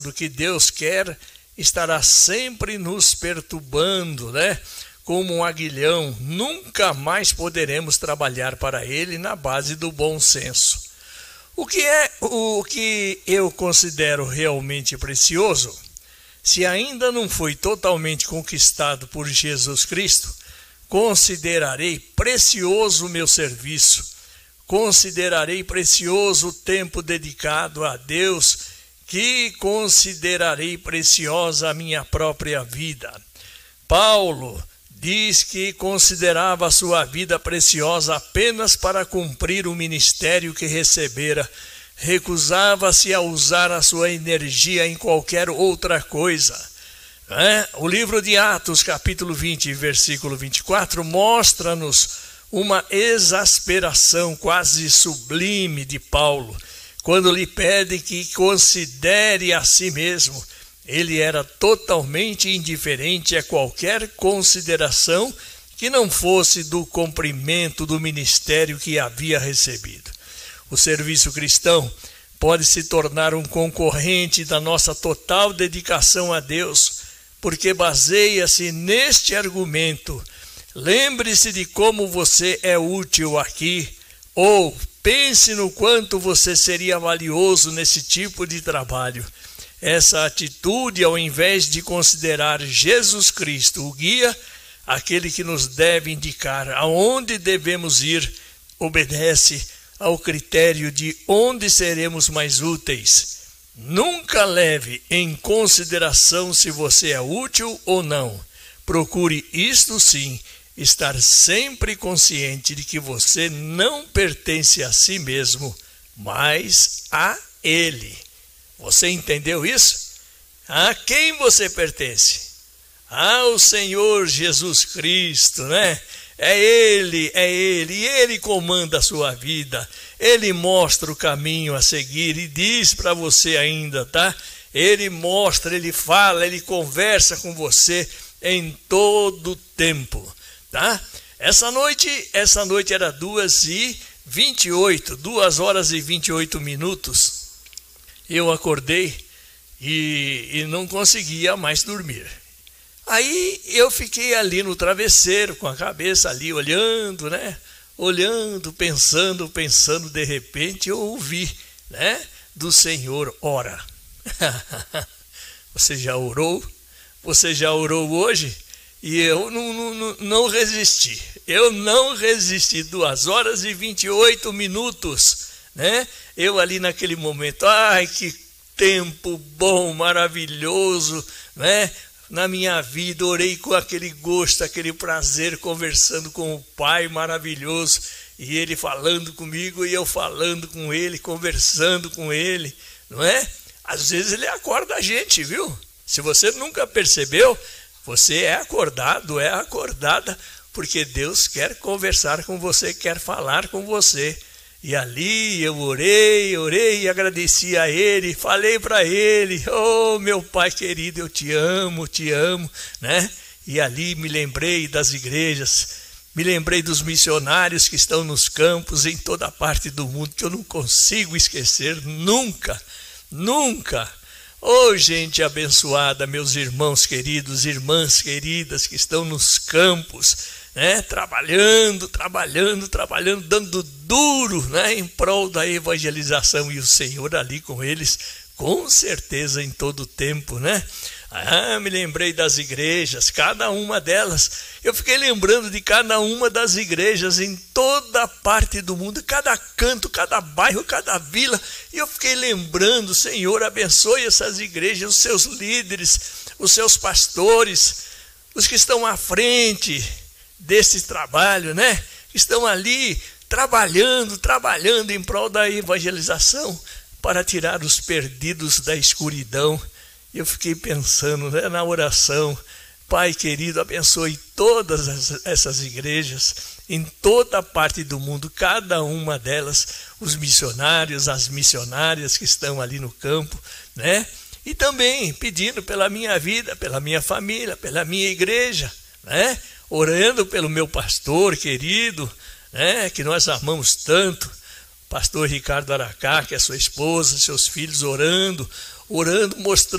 do que Deus quer estará sempre nos perturbando, né? Como um aguilhão, nunca mais poderemos trabalhar para Ele na base do bom senso. O que eu considero realmente precioso, se ainda não foi totalmente conquistado por Jesus Cristo, considerarei precioso o meu serviço, considerarei precioso o tempo dedicado a Deus, que considerarei preciosa a minha própria vida. Paulo diz que considerava a sua vida preciosa apenas para cumprir o ministério que recebera. Recusava-se a usar a sua energia em qualquer outra coisa. O livro de Atos, capítulo 20, versículo 24, mostra-nos uma exasperação quase sublime de Paulo, quando lhe pede que considere a si mesmo. Ele era totalmente indiferente a qualquer consideração que não fosse do cumprimento do ministério que havia recebido. O serviço cristão pode se tornar um concorrente da nossa total dedicação a Deus, porque baseia-se neste argumento. Lembre-se de como você é útil aqui, ou pense no quanto você seria valioso nesse tipo de trabalho. Essa atitude, ao invés de considerar Jesus Cristo o guia, aquele que nos deve indicar aonde devemos ir, obedece ao critério de onde seremos mais úteis. Nunca leve em consideração se você é útil ou não. Procure, isto sim, estar sempre consciente de que você não pertence a si mesmo, mas a Ele. Você entendeu isso? A quem você pertence? Ao Senhor Jesus Cristo, né? É Ele, e Ele comanda a sua vida. Ele mostra o caminho a seguir e diz para você ainda, tá? Ele mostra, Ele fala, Ele conversa com você em todo o tempo, tá? Essa noite era 2h28, 2h28. Eu acordei e não conseguia mais dormir. Aí eu fiquei ali no travesseiro, com a cabeça ali olhando, né? Olhando, pensando, de repente eu ouvi, né? Do Senhor, ora. Você já orou? Você já orou hoje? E eu não resisti. Eu não resisti. 2h28, né? Eu ali naquele momento, ai, que tempo bom, maravilhoso, né? Na minha vida, orei com aquele gosto, aquele prazer, conversando com o Pai maravilhoso, e Ele falando comigo e eu falando com Ele, conversando com Ele, não é? Às vezes Ele acorda a gente, viu? Se você nunca percebeu, você é acordado, é acordada, porque Deus quer conversar com você, quer falar com você. E ali eu orei e agradeci a Ele, falei para Ele, oh meu Pai querido, eu te amo, né? E ali me lembrei das igrejas, me lembrei dos missionários que estão nos campos em toda parte do mundo, que eu não consigo esquecer nunca. Oh gente abençoada, meus irmãos queridos, irmãs queridas que estão nos campos, né? Trabalhando, dando duro, né? Em prol da evangelização, e o Senhor ali com eles, com certeza em todo o tempo, né? Me lembrei das igrejas, cada uma delas. Eu fiquei lembrando de cada uma das igrejas em toda parte do mundo, cada canto, cada bairro, cada vila. E eu fiquei lembrando, Senhor, abençoe essas igrejas, os seus líderes, os seus pastores, os que estão à frente desse trabalho, né? Estão ali trabalhando em prol da evangelização para tirar os perdidos da escuridão. Eu fiquei pensando, né, na oração, Pai querido, abençoe todas essas igrejas em toda parte do mundo, cada uma delas, os missionários, as missionárias que estão ali no campo, né? E também pedindo pela minha vida, pela minha família, pela minha igreja, né? Orando pelo meu pastor querido, né? Que nós amamos tanto, pastor Ricardo Aracá, que é sua esposa, seus filhos, orando orando, mostrando